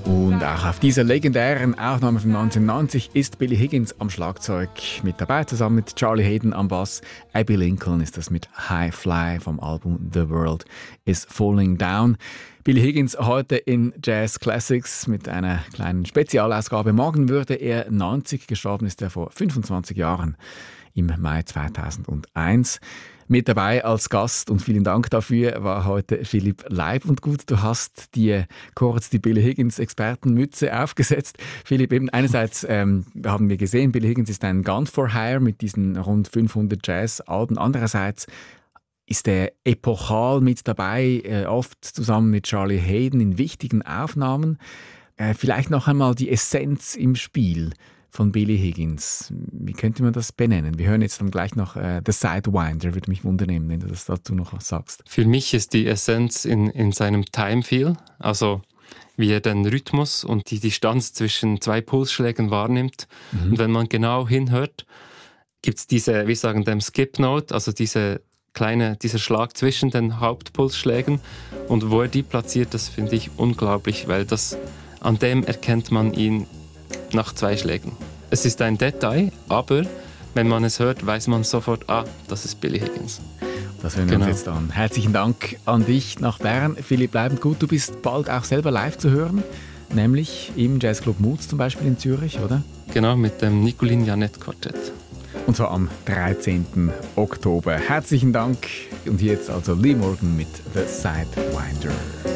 Und auch auf dieser legendären Aufnahme von 1990 ist Billy Higgins am Schlagzeug mit dabei, zusammen mit Charlie Hayden am Bass. Abbey Lincoln ist das mit High Fly vom Album The World is Falling Down. Billy Higgins heute in Jazz Classics mit einer kleinen Spezialausgabe. Morgen würde er 90, gestorben ist er vor 25 Jahren im Mai 2001. Mit dabei als Gast und vielen Dank dafür war heute Philipp Leib. Und gut, du hast dir kurz die Billy Higgins Expertenmütze aufgesetzt. Philipp, eben einerseits haben wir gesehen, Billy Higgins ist ein Gun for Hire mit diesen rund 500 Jazz-Alben. Andererseits ist er epochal mit dabei, oft zusammen mit Charlie Hayden in wichtigen Aufnahmen. Vielleicht noch einmal die Essenz im Spiel von Billy Higgins. Wie könnte man das benennen? Wir hören jetzt dann gleich noch The Sidewinder. Würde mich wundern, wenn du das dazu noch was sagst. Für mich ist die Essenz in seinem Time-Feel, also wie er den Rhythmus und die Distanz zwischen zwei Pulsschlägen wahrnimmt. Und wenn man genau hinhört, gibt es diese, wir sagen dem Skip-Note, also dieser Schlag zwischen den Hauptpulsschlägen. Und wo er die platziert, das finde ich unglaublich, weil an dem erkennt man ihn nach 2 Schlägen. Es ist ein Detail, aber wenn man es hört, weiß man sofort, das ist Billy Higgins. Das hören wir uns jetzt an. Herzlichen Dank an dich nach Bern. Philipp, bleibend gut. Du bist bald auch selber live zu hören, nämlich im Jazzclub Moods zum Beispiel in Zürich, oder? Genau, mit dem Nicolin Janett Quartett. Und zwar am 13. Oktober. Herzlichen Dank. Und jetzt also Lee Morgan mit The Sidewinder.